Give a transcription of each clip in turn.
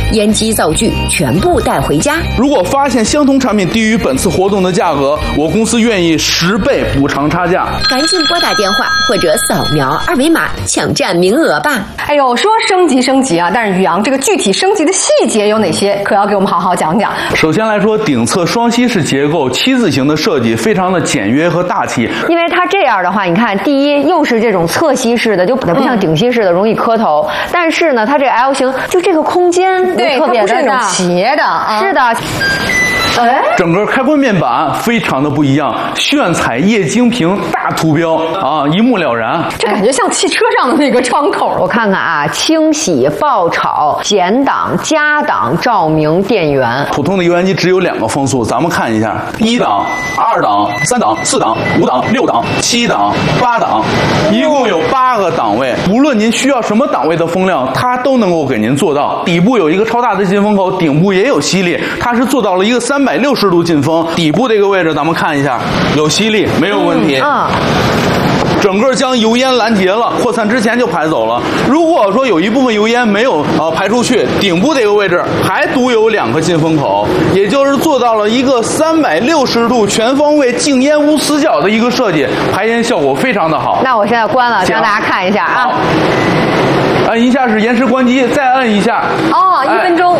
烟机灶具全部带回家。 如果发现相同产品低于本次活动的价格，我公司愿意10倍补偿差价。 赶紧拨打电话或者扫描2维码抢占名额吧。 哎呦，说升级啊，但是宇阳这个具体升级的细节有哪些？可要给我们好好讲讲。 首先来说，顶侧双吸式结构7字形的设计非常的简约和大气。 因为它这样的话，你看，第一又是这种侧吸式的，就不像顶吸式的容易磕头。但是呢，它这个 L 型就这个空间特别的大，斜的，是的。 整个开关面板非常的不一样，炫彩液晶屏大图标啊，一目了然。 这感觉像汽车上的那个窗口。我看看啊，清洗、爆炒、减档、加档、照明、电源。 普通的油烟机只有2个风速，咱们看一下：1档、2档、3档、4档、5档、6档、7档、8档，一共有8个档位。无论您需要什么档位的风量，它都能够给您做到。底部有一个超大的进风口，顶部也有吸力，它是做到了一个360度进风。底部这个位置咱们看一下，有吸力，没有问题。整个将油烟拦截了，扩散之前就排走了。如果说有一部分油烟没有排出去，顶部这个位置还独有2个进风口，也就是做到了一个360度全方位静烟无死角的一个设计，排烟效果非常的好。 那我现在关了，让大家看一下啊。 按一下是延时关机，再按一下。 1分钟。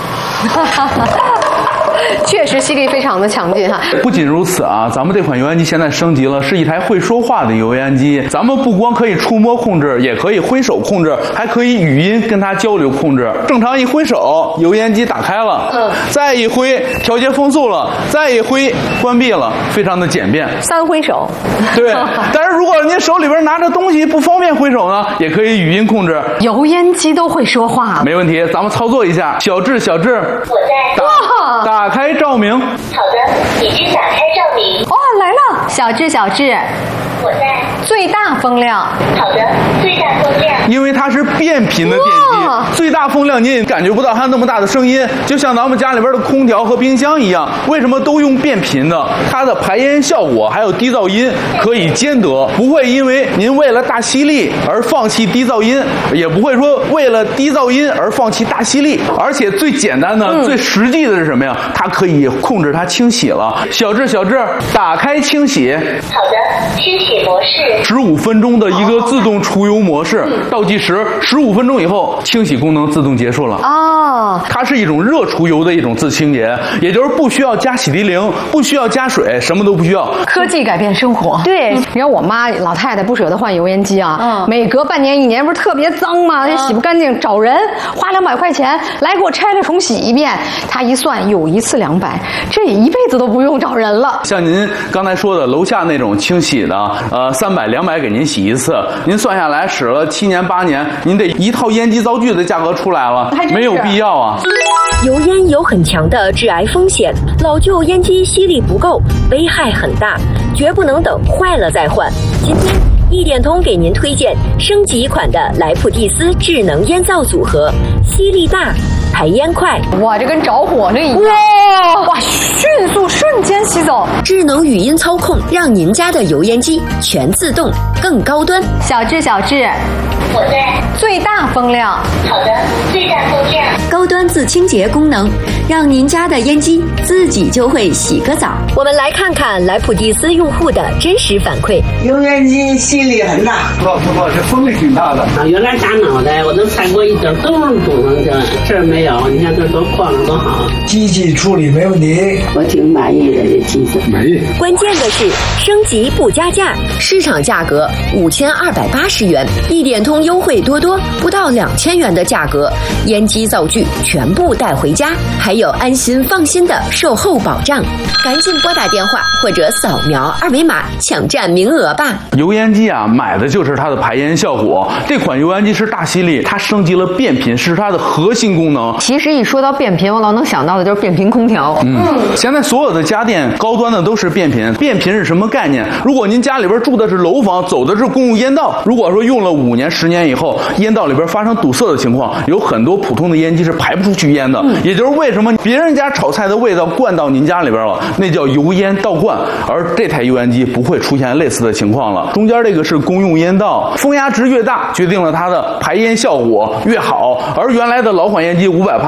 确实吸力非常的强劲哈。 不仅如此啊，咱们这款油烟机现在升级了，是一台会说话的油烟机。咱们不光可以触摸控制，也可以挥手控制，还可以语音跟它交流控制。正常一挥手，油烟机打开了，再一挥调节风速了，再一挥关闭了，非常的简便。 3挥手。对。 但是如果您手里边拿着东西不方便挥手呢，也可以语音控制。 油烟机都会说话。 没问题，咱们操作一下。小智，我在。打开照明。 好的，已经打开照明。 来了，小智， 我在。 最大风量。 好的，最大风量。 因为它是变频的电机，最大风量您也感觉不到它那么大的声音，就像咱们家里边的空调和冰箱一样。为什么都用变频的？它的排烟效果还有低噪音可以兼得，不会因为您为了大吸力而放弃低噪音，也不会说为了低噪音而放弃大吸力。而且最简单的、最实际的是什么呀？它可以控制它清洗了。小智，打开清洗。 好的，清洗模式。 15分钟的一个自动除油模式，倒计时15分钟以后，清洗功能自动结束了。它是一种热除油的一种自清洁，也就是不需要加洗涤灵，不需要加水，什么都不需要。 科技改变生活。对，你看我妈老太太不舍得换油烟机啊，每隔半年1年不是特别脏吗？洗不干净，找人花200块钱来给我拆了重洗一遍。她一算，有一次200，这一辈子都不用找人了。 像您刚才说的楼下那种清洗的，300、200给您洗一次，您算下来使了7年8年，您得一套烟机灶具的价格出来了，没有必要啊。 油烟有很强的致癌风险，老旧烟机吸力不够，危害很大，绝不能等坏了再换。今天一点通给您推荐升级款的莱普蒂斯智能烟灶组合，吸力大，排烟快。 哇，这跟着火这一样。哇，迅速瞬间吸走。 智能语音操控，让您家的油烟机全自动，更高端。 小智， 我在。 最大风量。 好的，最大风量。 高端自清洁功能，让您家的烟机自己就会洗个澡。我们来看看莱普蒂斯用户的真实反馈。 油烟机吸力很大， 不，这风力挺大的。 原来打脑袋我都踩过一点洞堵上去了，这儿没有，你看这多旷朗多好。 机器处理没问题， 我挺满意的这机子。 满意。 关键的是升级不加价，市场价格5280元，一点通优惠多多，不到2000元的价格，烟机灶具全部带回家，还有安心放心的售后保障。赶紧拨打电话或者扫描2维码抢占名额吧。 油烟机啊，买的就是它的排烟效果。这款油烟机是大吸力，它升级了变频，是它的核心功能。 其实一说到变频，我老能想到的就是变频空调。 现在所有的家电高端的都是变频。变频是什么概念？如果您家里边住的是楼房，走的是公共烟道，如果说用了5年、10年以后，烟道里边发生堵塞的情况，有很多普通的烟机是排不出去烟的。也就是为什么别人家炒菜的味道灌到您家里边了，那叫油烟倒灌，而这台油烟机不会出现类似的情况了。中间这个是公用烟道，风压值越大，决定了它的排烟效果越好。而原来的老款烟机500帕